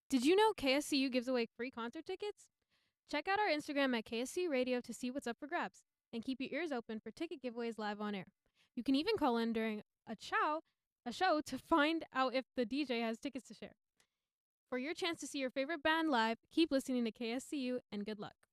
Did you know KSCU gives away free concert tickets? Check out our Instagram at KSCU Radio to see what's up for grabs, and keep your ears open for ticket giveaways live on air. You can even call in during a show to find out if the DJ has tickets to share. For your chance to see your favorite band live, keep listening to KSCU and good luck.